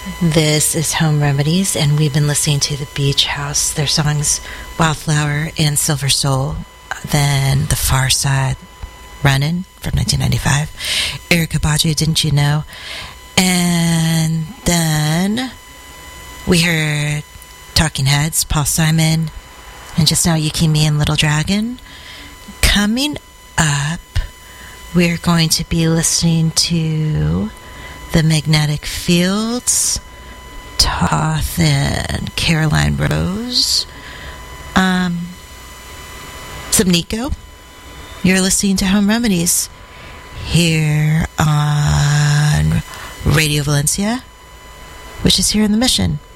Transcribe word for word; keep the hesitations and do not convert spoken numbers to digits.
This is Home Remedies, and we've been listening to the Beach House, their songs Wildflower and Silver Soul, then The Far Side, Runnin' from nineteen ninety-five, Erykah Badu, Didn't You Know? And then we heard Talking Heads, Paul Simon, and just now Yuki Me and Little Dragon. Coming up, we're going to be listening to The Magnetic Fields, Toth and Caroline Rose, um, some Nico. You're listening to Home Remedies here on Radio Valencia, which is here in the Mission.